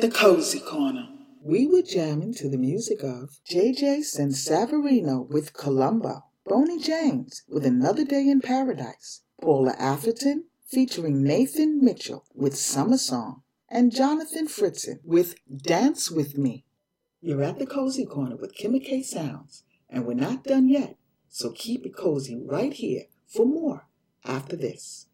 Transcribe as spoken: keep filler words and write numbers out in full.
The Cozy Corner. We were jamming to the music of J J Sansaverino with Columbo, Boney James with Another Day in Paradise, Paula Atherton featuring Nathan Mitchell with Summer Song, and Jonathan Fritzen with Dance With Me. You're at the Cozy Corner with Kimmy K Sounds, and we're not done yet, so keep it cozy right here for more after this.